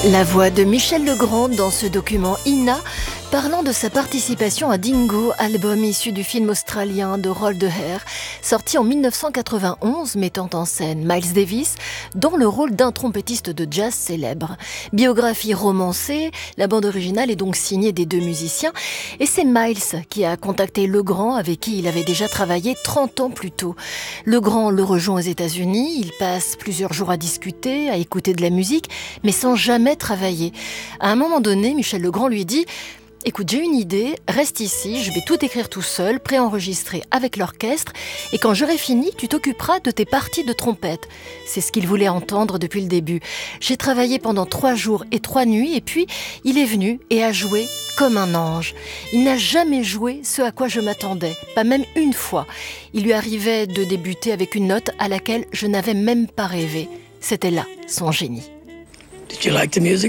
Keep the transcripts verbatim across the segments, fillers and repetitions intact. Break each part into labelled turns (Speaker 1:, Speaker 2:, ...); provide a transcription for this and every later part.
Speaker 1: La voix de Michel Legrand dans ce document Ina, parlant de sa participation à Dingo, album issu du film australien de Roald de Hare, sorti en mille neuf cent quatre-vingt-onze, mettant en scène Miles Davis dans le rôle d'un trompettiste de jazz célèbre. Biographie romancée, la bande originale est donc signée des deux musiciens, et c'est Miles qui a contacté Legrand, avec qui il avait déjà travaillé trente ans plus tôt. Legrand le rejoint aux États-Unis, il passe plusieurs jours à discuter, à écouter de la musique, mais sans jamais travailler. À un moment donné, Michel Legrand lui dit « Écoute, j'ai une idée, reste ici, je vais tout écrire tout seul, préenregistrer avec l'orchestre, et quand j'aurai fini, tu t'occuperas de tes parties de trompette. » C'est ce qu'il voulait entendre depuis le début. J'ai travaillé pendant trois jours et trois nuits, et puis il est venu et a joué comme un ange. Il n'a jamais joué ce à quoi je m'attendais, pas même une fois. Il lui arrivait de débuter avec une note à laquelle je n'avais même pas rêvé. C'était là son génie.
Speaker 2: Did you like the music?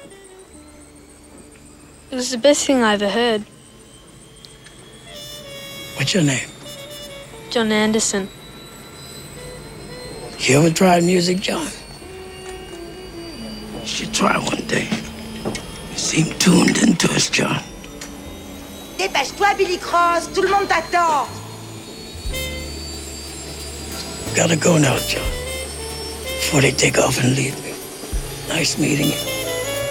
Speaker 3: It was the best thing I ever heard.
Speaker 2: What's your name?
Speaker 3: John Anderson.
Speaker 2: You ever tried music, John? You should try one day. You seem tuned into us, John.
Speaker 4: Dépêche-toi, Billy Cross, tout le monde t'attend.
Speaker 2: Gotta go now, John. Before they take off and leave me. Nice meeting you.